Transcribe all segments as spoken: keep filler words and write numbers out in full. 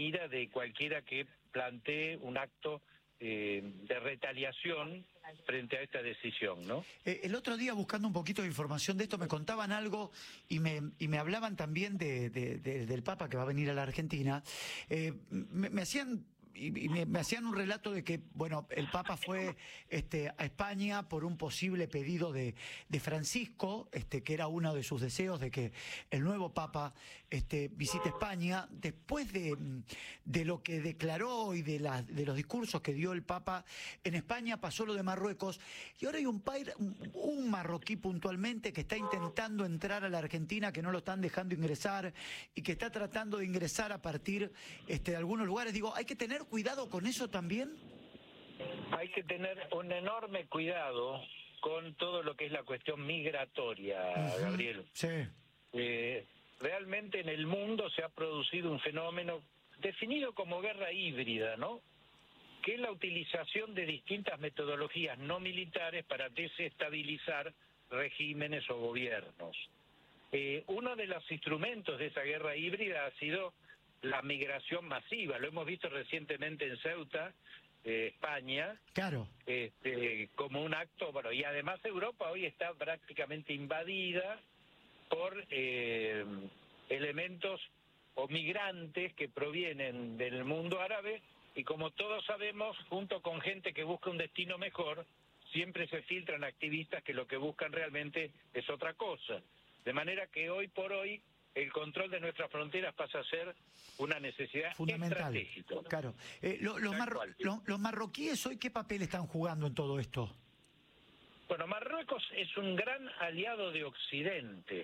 ira de cualquiera que plantee un acto eh, de retaliación frente a esta decisión, ¿no? Eh, el otro día, buscando un poquito de información de esto, me contaban algo y me, y me hablaban también de, de, de, del Papa que va a venir a la Argentina. Eh, me, me hacían... Y, y me, me hacían un relato de que, bueno, el Papa fue este, a España por un posible pedido de, de Francisco, este, que era uno de sus deseos de que el nuevo Papa este, visite España. Después de, de lo que declaró y de, la, de los discursos que dio el Papa en España, pasó lo de Marruecos. Y ahora hay un, pair, un, un marroquí puntualmente que está intentando entrar a la Argentina, que no lo están dejando ingresar y que está tratando de ingresar a partir este, de algunos lugares. Digo, hay que tener cuidado con eso también. Hay que tener un enorme cuidado con todo lo que es la cuestión migratoria, uh-huh. Gabriel. Sí. Eh, realmente en el mundo se ha producido un fenómeno definido como guerra híbrida, ¿no? Que es la utilización de distintas metodologías no militares para desestabilizar regímenes o gobiernos. Eh, uno de los instrumentos de esa guerra híbrida ha sido la migración masiva. Lo hemos visto recientemente en Ceuta, eh, España, claro, este, como un acto, bueno, y además Europa hoy está prácticamente invadida por eh, elementos o migrantes que provienen del mundo árabe, y como todos sabemos, junto con gente que busca un destino mejor, siempre se filtran activistas que lo que buscan realmente es otra cosa. De manera que hoy por hoy el control de nuestras fronteras pasa a ser una necesidad fundamental. Estratégica. Claro. Eh, lo, los, marro lo, ¿Los marroquíes hoy qué papel están jugando en todo esto? Bueno, Marruecos es un gran aliado de Occidente.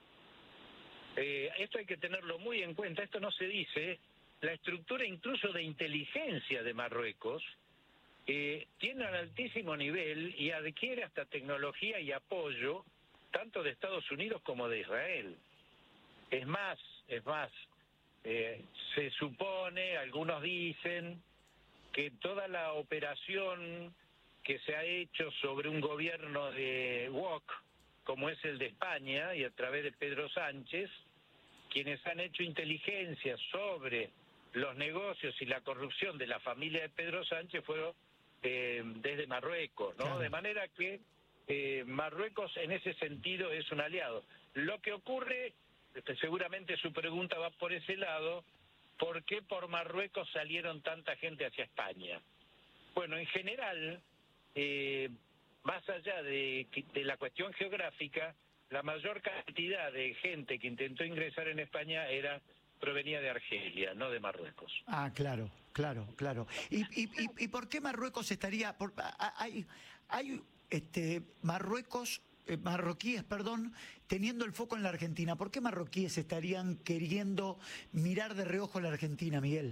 Eh, esto hay que tenerlo muy en cuenta. Esto no se dice. La estructura incluso de inteligencia de Marruecos eh, tiene un altísimo nivel y adquiere hasta tecnología y apoyo tanto de Estados Unidos como de Israel. Es más, es más, eh, se supone, algunos dicen, que toda la operación que se ha hecho sobre un gobierno de W O C, como es el de España, y a través de Pedro Sánchez, quienes han hecho inteligencia sobre los negocios y la corrupción de la familia de Pedro Sánchez fueron eh, desde Marruecos, ¿no? Claro. De manera que eh, Marruecos en ese sentido es un aliado. Lo que ocurre... Seguramente su pregunta va por ese lado, ¿por qué por Marruecos salieron tanta gente hacia España? Bueno, en general, eh, más allá de, de la cuestión geográfica, la mayor cantidad de gente que intentó ingresar en España era provenía de Argelia, no de Marruecos. Ah, claro, claro, claro. ¿Y, y, y, y por qué Marruecos estaría...? Por, hay, hay este, Marruecos... marroquíes, perdón, teniendo el foco en la Argentina. ¿Por qué marroquíes estarían queriendo mirar de reojo la Argentina, Miguel?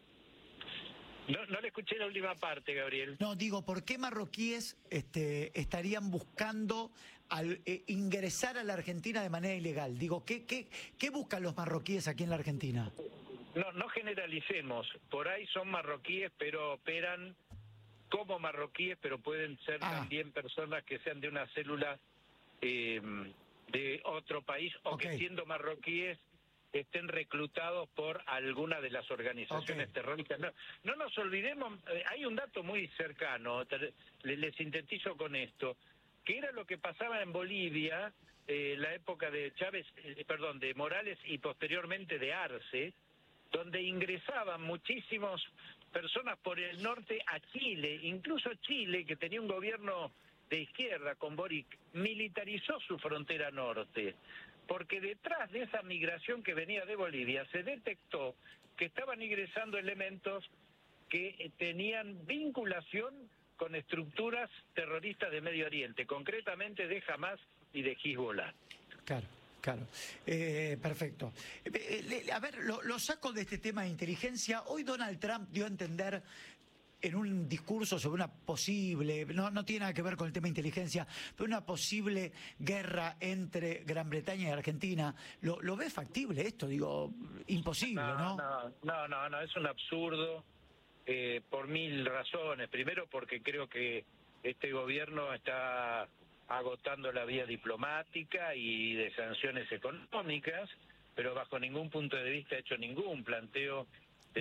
No, no le escuché la última parte, Gabriel. No, digo, ¿por qué marroquíes este, estarían buscando al, eh, ingresar a la Argentina de manera ilegal? Digo, ¿qué, qué, qué buscan los marroquíes aquí en la Argentina? No, no generalicemos. Por ahí son marroquíes, pero operan como marroquíes, pero pueden ser ah. también personas que sean de una célula eh, de otro país o okay. que siendo marroquíes estén reclutados por alguna de las organizaciones okay. terroristas. No, no nos olvidemos, eh, hay un dato muy cercano, te, le, le sintetizo con esto, que era lo que pasaba en Bolivia, eh, la época de Chávez, eh, perdón, de Morales y posteriormente de Arce, donde ingresaban muchísimas personas por el norte a Chile, incluso Chile, que tenía un gobierno de izquierda con Boric, militarizó su frontera norte, porque detrás de esa migración que venía de Bolivia se detectó que estaban ingresando elementos que tenían vinculación con estructuras terroristas de Medio Oriente, concretamente de Hamas y de Hezbollah. Claro. Claro, eh, perfecto. Eh, a ver, lo, lo saco de este tema de inteligencia. Hoy Donald Trump dio a entender en un discurso sobre una posible, no, no tiene nada que ver con el tema de inteligencia, pero una posible guerra entre Gran Bretaña y Argentina. ¿Lo, lo ves factible esto? Digo, imposible, ¿no? No, no, no, no, es un absurdo eh, por mil razones. Primero porque creo que este gobierno está agotando la vía diplomática y de sanciones económicas, pero bajo ningún punto de vista ha hecho ningún planteo